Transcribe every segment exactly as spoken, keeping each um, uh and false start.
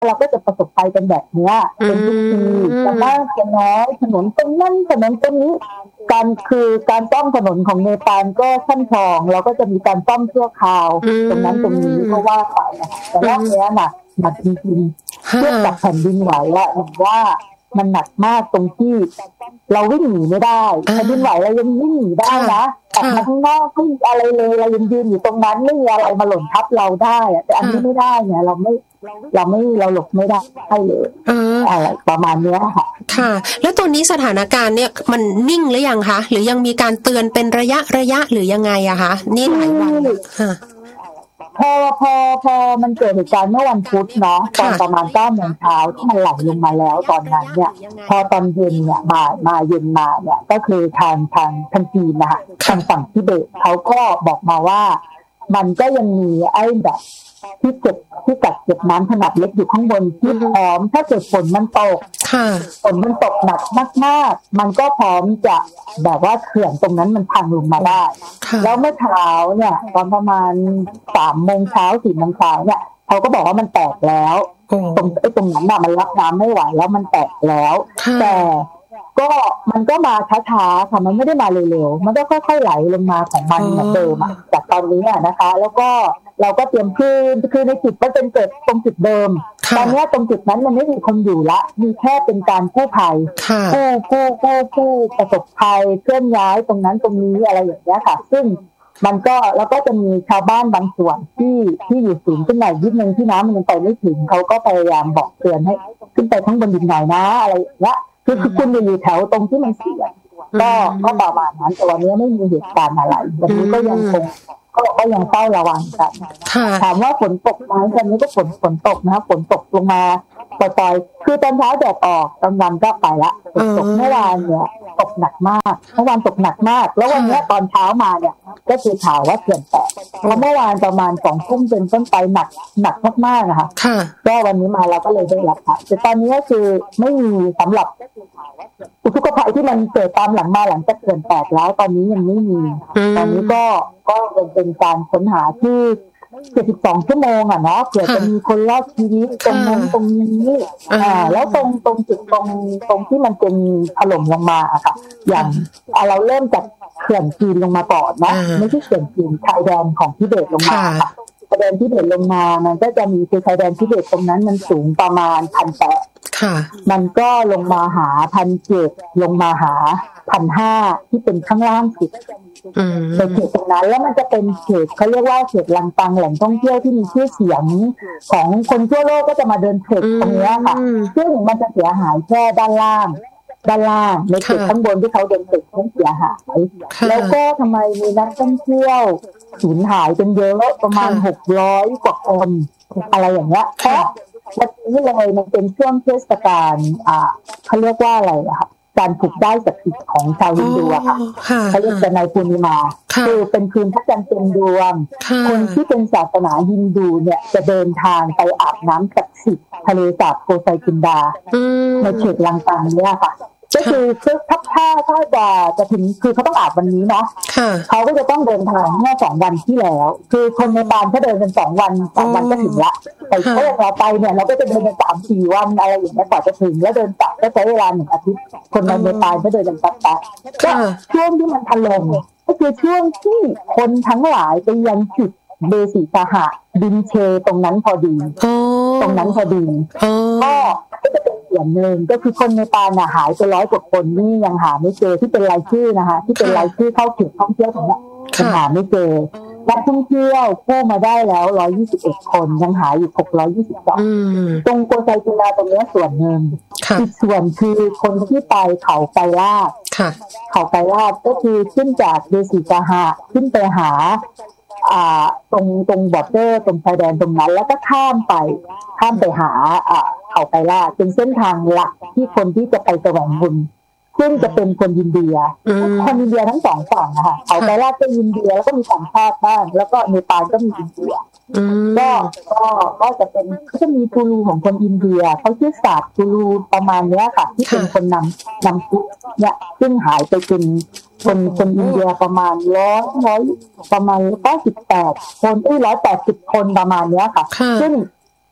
เราก็จะประสบภัยกันแบบนี้เป็นทุกปีจะมากจะน้อยถนนตรงนั้นถนนตรงนี้การคือการซ่อมถนนของเนปาลก็ขั้นทองเราก็จะมีการซ่อมชั่วคราวตรงนั้นตรงนี้ก็ว่าไปนะแต่รอบนี้น่ะหนักจริงๆเทียบกับแผ่นดินไหวอะเห็นว่ามันหนักมากตรงที่เราวิ่งหนีไม่ได้แผ่นดินไหวเรายังวิ่งหนีได้นะออกมาข้างนอกไม่มีอะไรเลยเรายังยืนอยู่ตรงนั้นไม่มีอะไรมาหล่นทับเราได้แต่อันนี้ไม่ได้เนี่ยเราไม่เราไม่เราหลบไม่ได้ให้เลยอะไรประมาณนี้ค่ะค่ะแล้วตัวนี้สถานการณ์เนี่ยมันนิ่งหรือยังคะหรือยังมีการเตือนเป็นระยะระยะหรือยังไงอะคะนี่หลายวันค่ะพอพอพอมันเกิดเหตุการณ์เมื่อวันพุธเนาะตอนประมาณเก้าโมงเช้าที่มันไหลลงมาแล้วตอนนั้นเนี่ยพอตอนเย็นเนี่ยมามาเย็นมาเนี่ยก็คือทางทางทางจีนนะคะทางฝั่งทิเบตเขาก็บอกมาว่ามันก็ยังมีไอ้แบบที่เก็บที่กักเก็บน้ำขนาดเล็กอยู่ข้างบนที่พร้อมถ้าเกิดฝนมันตกฝนมันตกหนักมากๆมันก็พร้อมจะแบบว่าเขื่อนตรงนั้นมันพังลงมาได้แล้วเมื่อเช้าเนี่ยตอนประมาณสามโมงเช้าสี่โมงเช้าเนี่ยเขาก็บอกว่ามันแตกแล้วตรงไอ้ตรงนั้นน่ะมันรับน้ำไม่ไหวแล้วมันแตกแล้วแต่ก็มันก็มาช้าๆค่ะมันไม่ได้มาเร็วๆมันก็ค่อยๆไหลลงมาของมันเหมือนเดิมจากตอนนี้นะคะแล้วก็เราก็เตรียมคือคือในจุดมันเป็นเกิดตรงจุดเดิมตอนนี้ตรงจุดนั้นมันไม่มีคนอยู่ละมีแค่เป็นการกู้ภัยกู้กู้กู้กู้ประสบภัยเคลื่อนย้ายตรงนั้นตรงนี้อะไรอย่างเงี้ยค่ะซึ่งมันก็แล้วก็จะมีชาวบ้านบางส่วนที่ที่อยู่สูงขึ้นหน่อยนิดนึงที่น้ำมันยังไปไม่ถึงเขาก็พยายามบอกเตือนให้ขึ้นไปข้างบนดินหน่อยนะอะไรอย่างเงี้ยคือคุณอยู่แถวตรงที่มันเสี่ยงก็ก็ประมาณนั้นแต่วันนี้ไม่มีเหตุการณ์อะไรวันนี้ก็ยังคงก็ก็ยังเฝ้าระวังกันถามว่าฝนตกไหมตอนนี้ก็ฝนฝนตกนะฝนตกลงมาปล่อยๆคือตอนเช้าแดดออกกลางวันก็ไปละฝนตกเมื่อวานเนี่ยตกหนักมากเมื่อวานตกหนักมากแล้ววันนี้ตอนเช้ามาเนี่ยก็คือข่าวว่าเขื่อนแตกแล้วเมื่อวานประมาณสองทุ่มเป็นต้นไปหนักหนักมากๆนะคะก็วันนี้มาเราก็เลยได้รับค่ะแต่ตอนนี้ก็คือไม่มีสำหรับอุทกภัยที่มันเกิดตามหลังมาหลังจากเขื่อนแตกแล้วตอนนี้ยังไม่มีตอนนี้ก็ก็เป็นการค้นหาที่เจ็ดสิบสองชั่วโมงอ่ะเนาะเผื่อจะมีคนรอดชีวิตตรงนั้นตรงนี้อ่าแล้วตรงตรงจุดตรงตรงที่มันเป็นถล่มลงมาอะค่ะอย่างเราเริ่มจากเขื่อนจีนลงมาก่อนนะไม่ใช่เขื่อนจีนชายแดนของทิเบตลงมาค่ะชายแดนทิเบตลงมามันก็จะมีคือชายแดนทิเบตตรงนั้นมันสูงประมาณพันแปดมันก็ลงมาหาพันเจ็ดลงมาหาพันห้าที่เป็นข้างล่างสุดในเขตตรงนั้นแล้วมันจะเป็นเขตเขาเรียกว่าเขตลังตังแหล่งท่องเที่ยวที่มีชื่อเสียงของคนทั่วโลกก็จะมาเดินเขตตรงนี้ค่ะซึ่งมันจะเสียหายแค่ด้านล่างด้านล่างในเขตข้างบนที่เขาเดินเขตเขาเสียหายแล้วก็ทำไมมีนักท่องเที่ยวสูญหายกันเยอะประมาณหกร้อยกว่าคนอะไรอย่างเงี้ยเพราะวันนี้เลยมันเป็นช่วงเทศกาลอ่าเขาเรียกว่าอะไรอะค่ะการผูกได้ศักดิ์สิทธิ์ของชาวฮินดูอะค่ะเขาเรียกกันในปูนิมาคือเป็นคืนพระจันทร์เต็มดวงคนที่เป็นศาสนาฮินดูเนี่ยจะเดินทางไปอาบน้ำศักดิ์สิทธิ์ทะเลสาบโกไซกินดาในเขตลังตังเนี่ยค่ะก็คือคือถ้าถ้าถ้าจะจะถึงคือเขาต้องอาบวันนี้เนาะเขาก็จะต้องเดินทางเมื่อสองวันที่แล้วคือคนในบ้านเขาเดินกันสองวันสองวันก็ถึงละแต่ถ้าเราไปเนี่ยเราก็จะเดินกันสามสี่วันอะไรอย่างเงี้ยกว่าจะถึงแล้วเดินกลับก็ใช้เวลาหนึ่งอาทิตย์คนในบ้านเขาเดินกันแป๊บๆก็ช่วงที่มันถล่มก็คือช่วงที่คนทั้งหลายไปยังจุดเบสิสหะบินเชตรงนั้นพอดีตรงนั้นพอดีก็ก็จะเป็นส่วนหนึ่งก็คือคนในปานหายไปร้อยกว่าคนนี่ยังหาไม่เจอที่เป็นรายชื่อนะคะที่เป็นรายชื่อเข้าเขตท่องเที่ยวของเนี่ยยังหาไม่เจอนักท่องเที่ยวกู้มาได้แล้วหนึ่งร้อยยี่สิบเอ็ดคนยังหาอยู่หกร้อยยี่สิบสองตรงโกไซกินดาตรงนี้ส่วนหนึ่งอีกส่วนคือคนที่ไปเขาไกรลาดเขาไกรลาดก็คือขึ้นจากเดสิกาหะขึ้นไปหาอ่าตรงตรงบอร์เดอร์ตรงชายแดนตรงนั้นแล้วก็ข้ามไปข้ามไปหาอ่าเขาไกรลาดเป็นเส้นทางหลักที่คนที่จะไปแสวงบุญซึ่งจะเป็นคนอินเดียคนอินเดียทั้งสองฝั่งนะคะเขาไกรลาดก็อินเดียแล้วก็มีต่างชาติบ้างแล้วก็เนปาลก็มีอินเดียก็ก็ก็จะเป็นก็จะมีกูรูของคนอินเดียเขาชื่อศาสตร์กูรูประมาณนี้ค่ะที่เป็นคนนำนำพุทธเนี่ยซึ่งหายไปเป็นคนคนอินเดียประมาณร้อยร้อยประมาณเก้าสิบแปดคนเอ้ยร้อยแปดสิบคนประมาณนี้ค่ะซึ่ง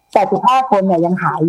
แปดสิบห้าคนเนี่ยยังหาย